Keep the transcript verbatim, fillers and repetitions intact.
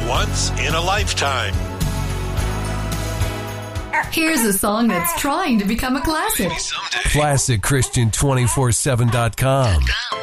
Once in a lifetime. Here's a song that's trying to become a classic. Someday. Classic Christian two forty-seven dot com.